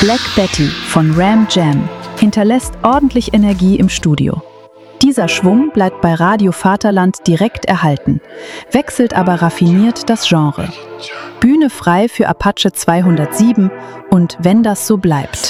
Black Betty von Ram Jam hinterlässt ordentlich Energie im Studio. Dieser Schwung bleibt bei Radio Vaterland direkt erhalten, wechselt aber raffiniert das Genre. Bühne frei für Apache 207 und Wenn das so bleibt.